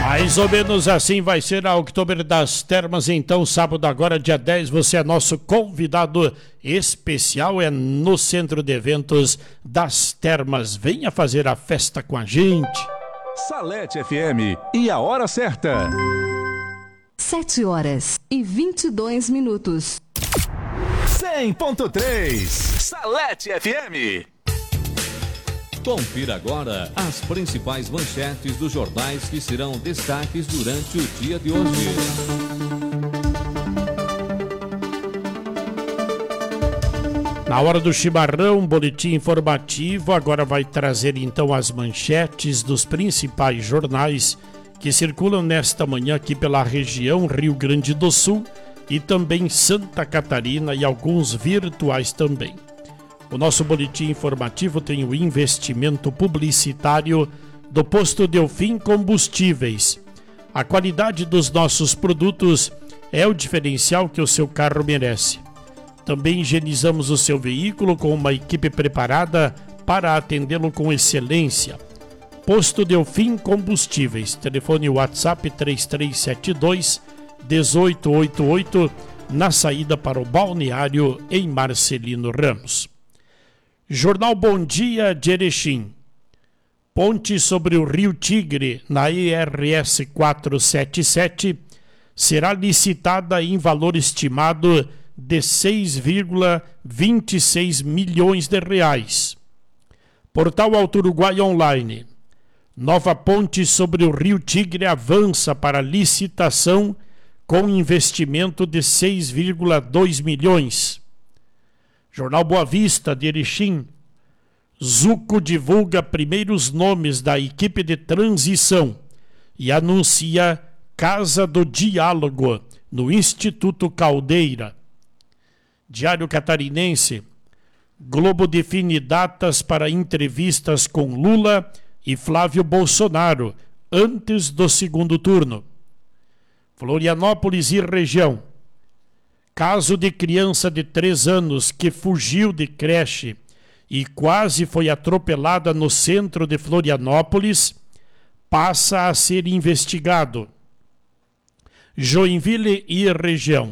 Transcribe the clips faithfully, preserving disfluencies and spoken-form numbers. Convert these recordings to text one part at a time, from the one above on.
Mais ou menos assim vai ser a Oktober das Termas, então, sábado agora, dia dez, você é nosso convidado especial, é no Centro de Eventos das Termas. Venha fazer a festa com a gente. Salete F M e a hora certa. sete horas e vinte e dois minutos. cem ponto três Salete F M. Confira agora as principais manchetes dos jornais que serão destaques durante o dia de hoje. Na hora do chimarrão, um boletim informativo agora vai trazer então as manchetes dos principais jornais que circulam nesta manhã aqui pela região Rio Grande do Sul e também Santa Catarina e alguns virtuais também. O nosso boletim informativo tem o investimento publicitário do Posto Delfim Combustíveis. A qualidade dos nossos produtos é o diferencial que o seu carro merece. Também higienizamos o seu veículo com uma equipe preparada para atendê-lo com excelência. Posto Delfim Combustíveis. Telefone WhatsApp três três sete dois, um oito oito oito na saída para o balneário em Marcelino Ramos. Jornal Bom Dia de Erechim. Ponte sobre o Rio Tigre, na E R S quatrocentos e setenta e sete, será licitada em valor estimado de seis vírgula vinte e seis milhões de reais. Portal Alto Uruguai Online. Nova ponte sobre o Rio Tigre avança para licitação com investimento de seis vírgula dois milhões. Jornal Boa Vista de Erechim. Zuco divulga primeiros nomes da equipe de transição e anuncia Casa do Diálogo no Instituto Caldeira. Diário Catarinense. Globo define datas para entrevistas com Lula e Flávio Bolsonaro antes do segundo turno. Florianópolis e região. Caso de criança de três anos que fugiu de creche e quase foi atropelada no centro de Florianópolis passa a ser investigado. Joinville e região.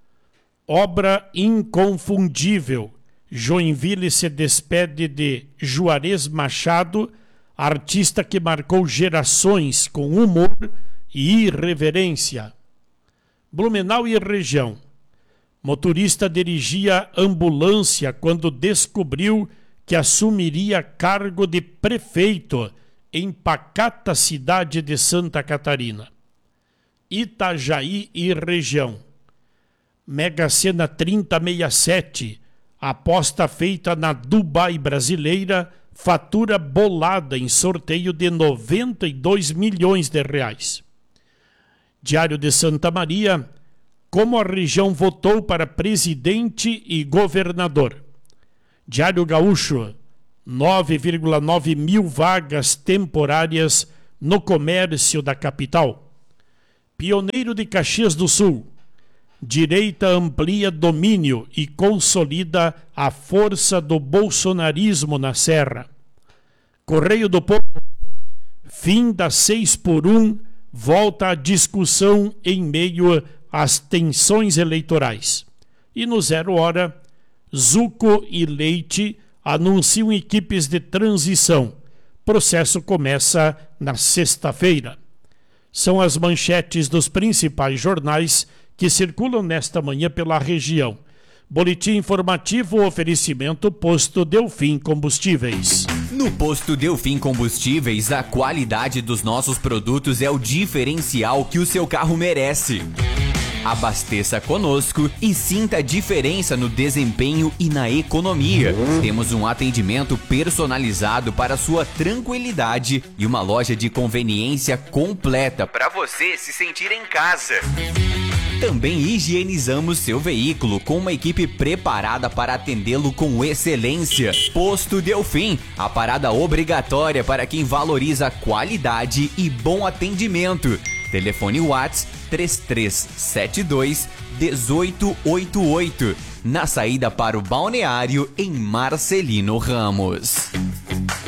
Obra inconfundível. Joinville se despede de Juarez Machado, artista que marcou gerações com humor e irreverência. Blumenau e região. Motorista dirigia ambulância quando descobriu que assumiria cargo de prefeito em pacata cidade de Santa Catarina. Itajaí e região. Mega Sena trinta sessenta e sete, aposta feita na Dubai brasileira, fatura bolada em sorteio de noventa e dois milhões de reais. Diário de Santa Maria. Como a região votou para presidente e governador. Diário Gaúcho, nove vírgula nove mil vagas temporárias no comércio da capital. Pioneiro de Caxias do Sul. Direita amplia domínio e consolida a força do bolsonarismo na Serra. Correio do Povo. Fim da seis por um volta à discussão em meio às tensões eleitorais. E no Zero Hora, Zuco e Leite anunciam equipes de transição. Processo começa na sexta-feira. São as manchetes dos principais jornais que circulam nesta manhã pela região. Boletim informativo, oferecimento Posto Delfim Combustíveis. No Posto Delfim Combustíveis, a qualidade dos nossos produtos é o diferencial que o seu carro merece. Abasteça conosco e sinta a diferença no desempenho e na economia. Temos um atendimento personalizado para sua tranquilidade e uma loja de conveniência completa para você se sentir em casa. Também higienizamos seu veículo com uma equipe preparada para atendê-lo com excelência. Posto Delfim, a parada obrigatória para quem valoriza qualidade e bom atendimento. Telefone WhatsApp três três sete dois, um oito oito oito, na saída para o balneário em Marcelino Ramos.